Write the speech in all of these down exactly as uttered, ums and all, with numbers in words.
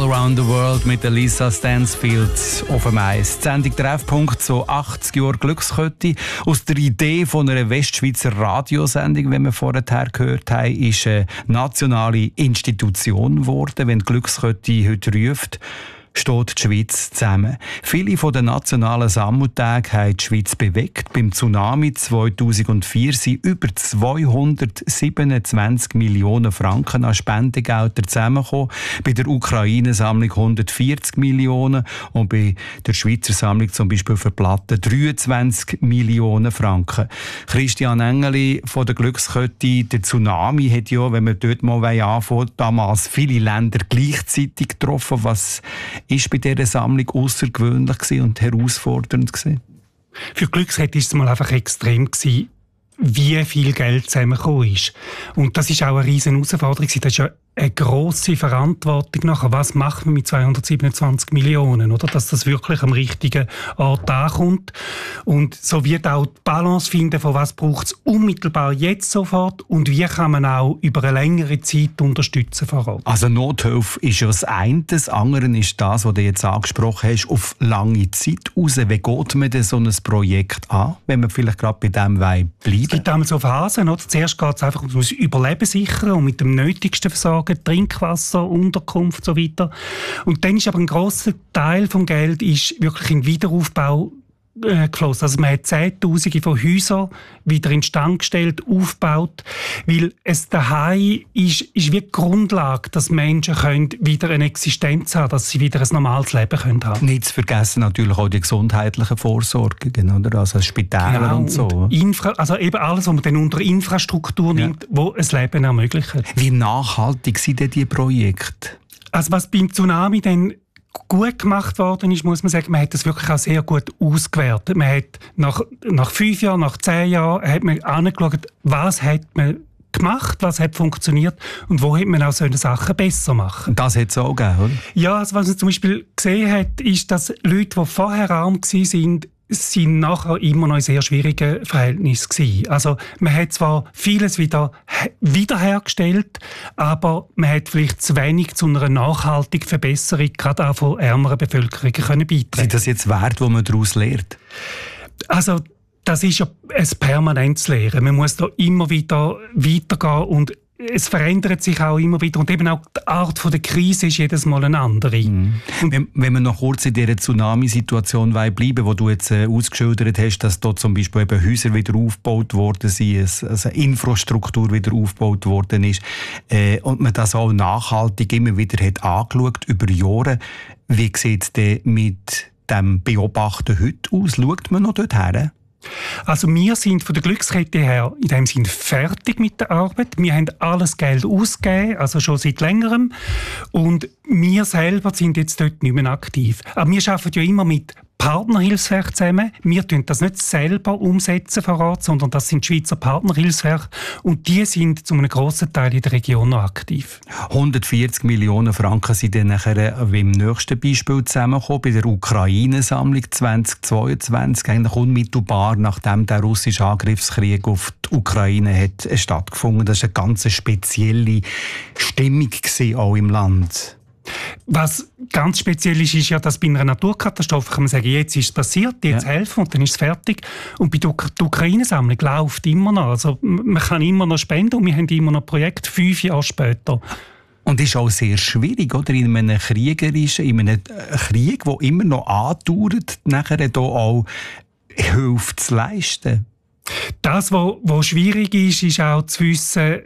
All Around the World mit Lisa Stansfield auf dem Eis. Die Sendung Treffpunkt, so achtzig Jahre Glückskette. Aus der Idee von einer Westschweizer Radiosendung, wie wir vorher gehört haben, ist eine nationale Institution geworden. Wenn die Glückskette heute ruft, steht die Schweiz zusammen. Viele von den nationalen Sammeltagen haben die Schweiz bewegt. Beim Tsunami zweitausendvier sind über zweihundertsiebenundzwanzig Millionen Franken an Spendengeldern zusammengekommen. Bei der Ukraine-Sammlung hundertvierzig Millionen und bei der Schweizer Sammlung zum Beispiel für Platten dreiundzwanzig Millionen Franken. Christian Engeli von der Glückskette, der Tsunami hat ja, wenn wir dort mal anfangen, damals viele Länder gleichzeitig getroffen. Was ist bei dieser Sammlung außergewöhnlich und herausfordernd gewesen? Für die Glückskette war es mal einfach extrem gewesen, wie viel Geld zusammengekommen ist. Und das ist auch eine riesen Herausforderung. Das ist ja eine grosse Verantwortung nachher. Was macht man mit zweihundertsiebenundzwanzig Millionen? Oder? Dass das wirklich am richtigen Ort ankommt. Und so wird auch die Balance finden, von was braucht es unmittelbar jetzt sofort und wie kann man auch über eine längere Zeit unterstützen vor Ort. Also Nothilfe ist ja das eine. Das andere ist das, was du jetzt angesprochen hast, auf lange Zeit raus. Wie geht man denn so ein Projekt an, wenn man vielleicht gerade bei dem bleiben will? Es gibt einmal so Phasen. Oder? Zuerst geht es einfach um das Überleben sichern und mit dem Nötigsten versorgen, Trinkwasser, Unterkunft und so weiter. Und dann ist aber ein grosser Teil des Geld ist wirklich in den Wiederaufbau äh, geflossen. Also man hat Zehntausende von Häusern wieder instand gestellt, aufgebaut, weil es daheim ist, ist wie die Grundlage, dass Menschen können wieder eine Existenz haben, dass sie wieder ein normales Leben können haben. Nicht zu vergessen natürlich auch die gesundheitlichen Vorsorgen, oder? Also Spitäler genau, und so. Und Infra, also eben alles, was man dann unter Infrastruktur ja. nimmt, wo ein Leben ermöglicht. Wie nachhaltig sind denn diese Projekte? Also was beim Tsunami dann gut gemacht worden ist, muss man sagen, man hat das wirklich auch sehr gut ausgewertet. Man hat nach, nach fünf Jahren, nach zehn Jahren hat man angeschaut, was hat man gemacht, was hat funktioniert und wo hätte man auch solche Sachen besser machen. Das hat es auch gegeben, oder? Ja, also was man zum Beispiel gesehen hat, ist, dass Leute, die vorher arm waren, sind nachher immer noch in sehr schwierigen Verhältnissen gewesen. Also man hat zwar vieles wieder wiederhergestellt, aber man hat vielleicht zu wenig zu einer nachhaltigen Verbesserung gerade auch von ärmeren Bevölkerungen können beitragen. Sind das jetzt Werte, die man daraus lernt? Also das ist ja ein permanentes Lehren. Man muss da immer wieder weitergehen und es verändert sich auch immer wieder und eben auch die Art der Krise ist jedes Mal eine andere. Mhm. Wenn, wenn wir noch kurz in dieser Tsunami-Situation bleiben, wo du jetzt äh, ausgeschildert hast, dass dort zum Beispiel eben Häuser wieder aufgebaut worden sind, also Infrastruktur wieder aufgebaut worden ist äh, und man das auch nachhaltig immer wieder hat angeschaut über Jahre. Wie sieht es denn mit dem Beobachten heute aus? Schaut man noch dorthin? Also wir sind von der Glückskette her in dem Sinne fertig mit der Arbeit. Wir haben alles Geld ausgegeben, also schon seit längerem. Und wir selber sind jetzt dort nicht mehr aktiv. Aber wir arbeiten ja immer mit Partnerhilfswerken zusammen. Wir tun das nicht selber umsetzen vor Ort, sondern das sind Schweizer Partnerhilfswerke und die sind zu einem grossen Teil in der Region noch aktiv. hundertvierzig Millionen Franken sind dann nachher im nächsten Beispiel zusammengekommen, bei der Ukraine-Sammlung zweitausendzweiundzwanzig, eigentlich unmittelbar nachdem der russische Angriffskrieg auf die Ukraine hat stattgefunden. Das war eine ganz spezielle Stimmung auch im Land. Was ganz speziell ist, ist ja, dass bei einer Naturkatastrophe kann man sagen, jetzt ist es passiert, jetzt ja. helfen und dann ist es fertig. Und bei der Ukraine-Sammlung läuft immer noch. Also man kann immer noch spenden und wir haben immer noch Projekte fünf Jahre später. Und das ist auch sehr schwierig, oder? In einem kriegerischen, in einem Krieg, der immer noch andauert, nachher hier auch Hilfe zu leisten. Das, was, was schwierig ist, ist auch zu wissen,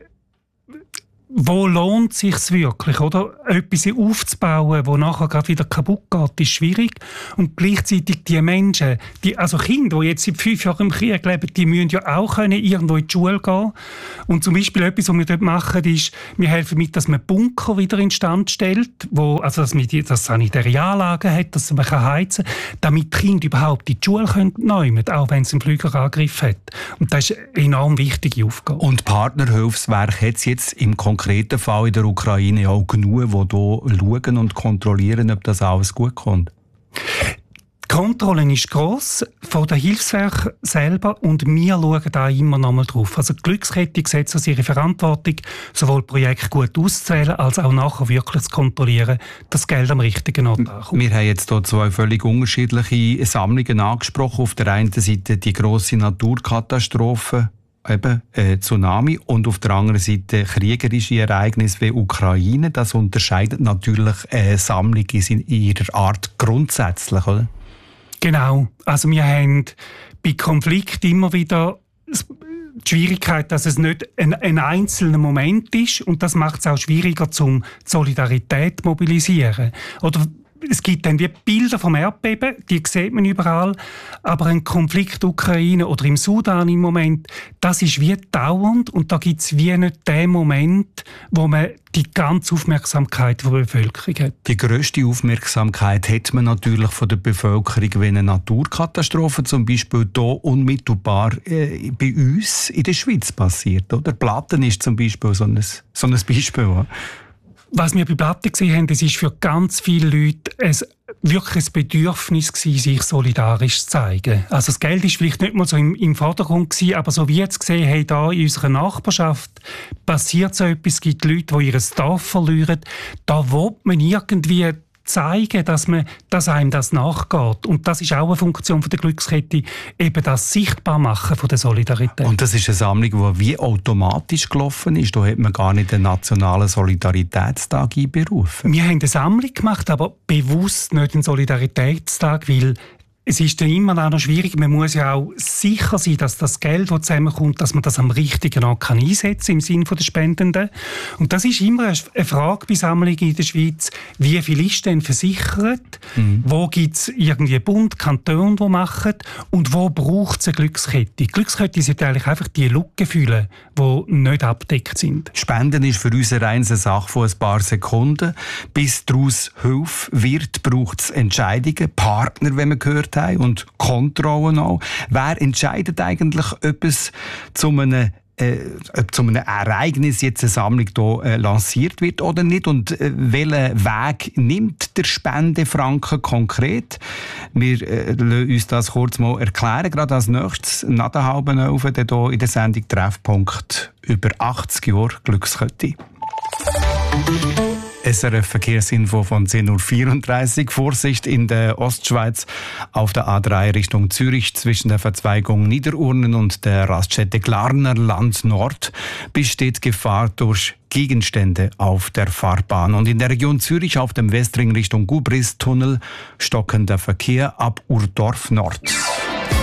wo lohnt es sich wirklich, oder? Etwas aufzubauen, das nachher gerade wieder kaputt geht, ist schwierig. Und gleichzeitig die Menschen, die, also Kinder, die jetzt seit fünf Jahren im Krieg leben, die müssen ja auch können irgendwo in die Schule gehen. Und zum Beispiel etwas, was wir dort machen, ist, wir helfen mit, dass man Bunker wieder instand stellt, wo, also dass man die, dass sanitäre Anlagen hat, dass man heizen kann, damit die Kinder überhaupt in die Schule können nehmen, auch wenn es einen Flügerangriff hat. Und das ist eine enorm wichtige Aufgabe. Und Partnerhilfswerk hat es jetzt im konkreten Fall in der Ukraine auch genug, die hier schauen und kontrollieren, ob das alles gut kommt? Die Kontrolle ist gross von den Hilfswerken selber und wir schauen da immer noch mal drauf. Also die Glückskette setzt aus ihre Verantwortung, sowohl Projekte gut auszuwählen, als auch nachher wirklich zu kontrollieren, dass das Geld am richtigen Ort ankommt. Wir haben jetzt hier zwei völlig unterschiedliche Sammlungen angesprochen. Auf der einen Seite die grosse Naturkatastrophe, eben äh, Tsunami, und auf der anderen Seite kriegerische Ereignisse wie Ukraine. Das unterscheidet natürlich eine Sammlung in ihrer Art grundsätzlich, oder? Genau. Also wir haben bei Konflikt immer wieder die Schwierigkeit, dass es nicht ein, ein einzelner Moment ist, und das macht es auch schwieriger, zum Solidarität zu mobilisieren. Oder es gibt dann wie Bilder vom Erdbeben, die sieht man überall, aber ein Konflikt Ukraine oder im Sudan im Moment, das ist wie dauernd, und da gibt es wie nicht den Moment, wo man die ganze Aufmerksamkeit der Bevölkerung hat. Die grösste Aufmerksamkeit hat man natürlich von der Bevölkerung, wenn eine Naturkatastrophe zum Beispiel hier unmittelbar äh, bei uns in der Schweiz passiert. Oder? Platten ist zum Beispiel so ein, so ein Beispiel. Oder? Was wir bei Platten gesehen haben, das ist für ganz viele Leute ein wirklich ein Bedürfnis gewesen, sich solidarisch zu zeigen. Also das Geld ist vielleicht nicht mal so im, im Vordergrund gewesen, aber so wie wir jetzt gesehen haben, da in unserer Nachbarschaft passiert so etwas, es gibt Leute, die ihr Dorf verlieren, da will man irgendwie zeigen, dass, man, dass einem das nachgeht. Und das ist auch eine Funktion von der Glückskette, eben das Sichtbarmachen von der Solidarität. Und das ist eine Sammlung, die wie automatisch gelaufen ist. Da hat man gar nicht den nationalen Solidaritätstag einberufen. Wir haben eine Sammlung gemacht, aber bewusst nicht einen Solidaritätstag, weil es ist dann immer noch schwierig. Man muss ja auch sicher sein, dass das Geld, das zusammenkommt, dass man das am richtigen Ort kann einsetzen kann, im Sinne der Spendenden. Und das ist immer eine Frage bei Sammlungen in der Schweiz. Wie viel ist denn versichert? Mhm. Wo gibt es irgendwie Bund, Kantone, die machen? Und wo braucht es eine Glückskette? Die Glückskette sollte eigentlich einfach die Lücken füllen, die nicht abgedeckt sind. Spenden ist für uns eine reine Sache von ein paar Sekunden. Bis daraus Hilfe wird, braucht es Entscheidungen, Partner, wenn man gehört hat, und Kontrollen auch. Wer entscheidet eigentlich, ob es zu einem, äh, ob zu einem Ereignis jetzt eine Sammlung hier äh, lanciert wird oder nicht? Und äh, welchen Weg nimmt der Spendefranken konkret? Wir äh, lassen uns das kurz mal erklären. Gerade als nächstes, nach der halben Elf, hier in der Sendung Treffpunkt über achtzig Jahre Glückskette. S R F-Verkehrsinfo von zehn Uhr vierunddreißig. Vorsicht in der Ostschweiz auf der A drei Richtung Zürich zwischen der Verzweigung Niederurnen und der Raststätte Glarner Land Nord besteht Gefahr durch Gegenstände auf der Fahrbahn. Und in der Region Zürich auf dem Westring Richtung Gubristunnel stockender Verkehr ab Urdorf Nord.